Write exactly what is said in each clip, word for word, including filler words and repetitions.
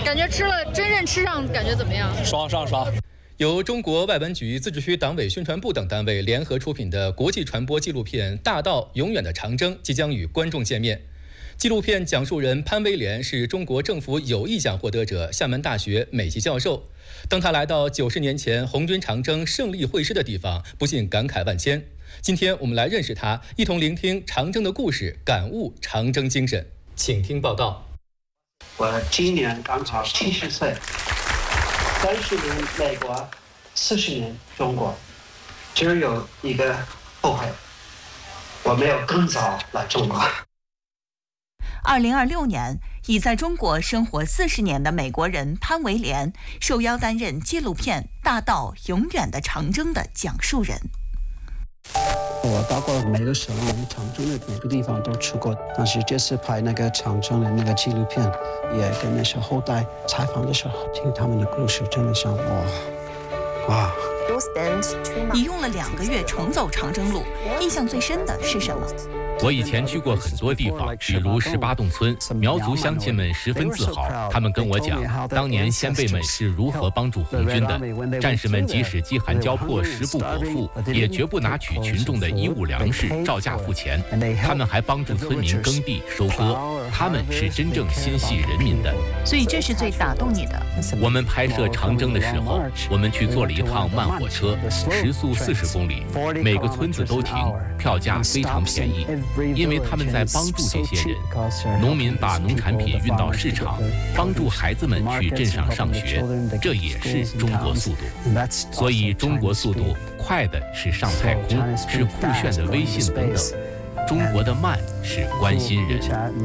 感觉吃了真正吃上感觉怎么样？ 爽爽爽！由中国外文局、自治区党委宣传部等单位联合出品的国际传播纪录片《大道：永远的长征》即将与观众见面。纪录片讲述人潘威廉是中国政府友谊奖获得者、厦门大学美籍教授。当他来到九十年前红军长征胜利会师的地方，不禁感慨万千。今天我们来认识他，一同聆听长征的故事，感悟长征精神。请听报道。 我今年刚好七十岁，三十年美国，四十年中国，只有一个后悔，我没有更早来中国。 二零二六年，已在中国生活四十年的美国人潘维廉受邀担任纪录片《大道：永远的长征》的讲述人。 我到过每个省、每个长征的每个地方都去过，但是这次拍那个长征的那个纪录片，也跟那些后代采访的时候，听他们的故事，真的想哇哇。 你用了两个月重走长征路，印象最深的是什么？ 我以前去过很多地方，比如十八洞村，苗族乡亲们十分自豪。他们跟我讲，当年先辈们是如何帮助红军的。战士们即使饥寒交迫、食不果腹，也绝不拿取群众的衣物粮食照价付钱。他们还帮助村民耕地、收割。他们是真正心系人民的。 所以这是最打动你的。 我们拍摄长征的时候，我们去坐了一趟慢火车，时速四十公里，每个村子都停，票价非常便宜。因为他们在帮助这些人，农民把农产品运到市场，帮助孩子们去镇上上学，这也是中国速度。所以中国速度快的是上太空，是酷炫的微信等等；中国的慢是关心人。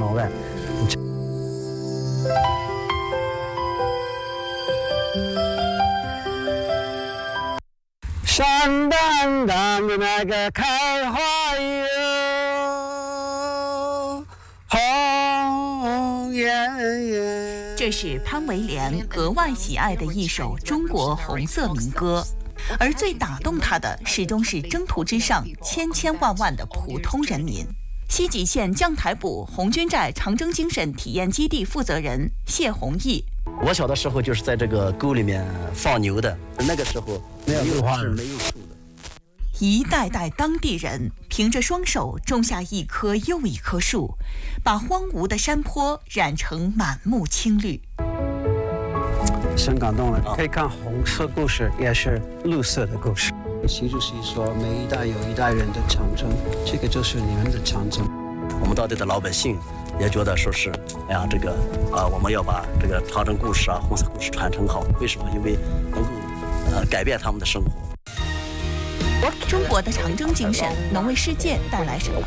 山丹丹的那个开花哟，红艳艳。 这是潘维廉格外喜爱的一首中国红色民歌，而最打动他的始终是征途之上千千万万的普通人民。西吉县将台堡红军寨长征精神体验基地负责人谢宏毅。 我小的时候就是在这个沟里面放牛的，那个时候没有绿化，没有树的。 一代代当地人凭着双手种下一棵又一棵树，把荒芜的山坡染成满目青绿。 很感动了，可以看红色故事，也是绿色的故事。习主席说，每一代有一代人的长征，这个就是你们的长征。 我们当地的老百姓也觉得说是，哎呀，这个啊，我们要把这个长征故事啊、红色故事传承好。为什么？因为能够呃改变他们的生活。 中国的长征精神能为世界带来什么？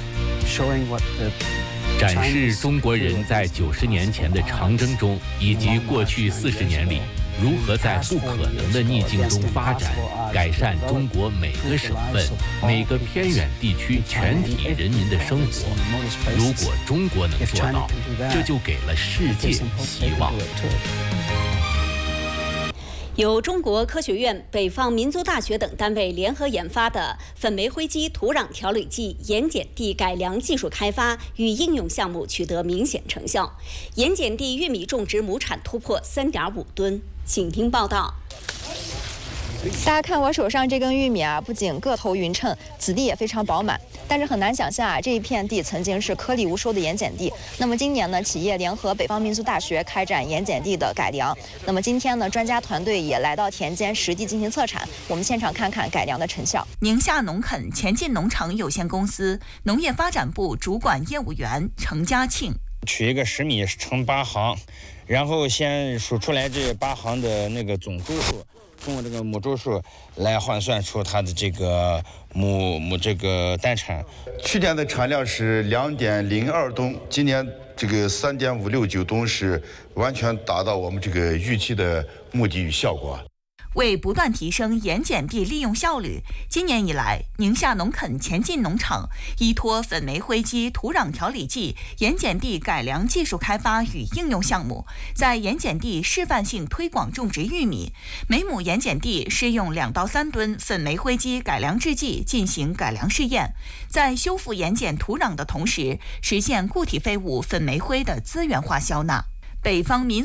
展示中国人在九十年前的长征中，以及过去四十年里如何在不可能的逆境中发展，改善中国每个省份、每个偏远地区全体人民的生活。如果中国能做到，这就给了世界希望。 由中国科学院、北方民族大学等单位联合研发的粉煤灰基土壤调理剂盐碱地改良技术开发与应用项目取得明显成效，盐碱地玉米种植亩产突破 三点五吨。请听报道。 大家看我手上这根玉米啊，不仅个头匀称，籽地也非常饱满。但是很难想象啊，这一片地曾经是颗粒无收的盐碱地。那么今年呢，企业联合北方民族大学开展盐碱地的改良。那么今天呢，专家团队也来到田间实地进行测产。我们现场看看改良的成效。 宁夏农垦前进农场有限公司农业发展部主管业务员程家庆。 取一个十米乘八行，然后先数出来这八行的那个总株数。通过这个母株数来换算出它的这个母母这个单产。 去年的产量是两点零二吨，今年这个三点五六九吨是完全达到我们这个预期的目的与效果。 为不断提升盐碱地利用效率，今年以来，宁夏农垦前进农场依托粉煤灰基土壤调理剂盐碱地改良技术开发与应用项目，在盐碱地示范性推广种植玉米，每亩盐碱地施用两到三吨粉煤灰基改良制剂进行改良试验，在修复盐碱土壤的同时，实现固体废物粉煤灰的资源化消纳。北方民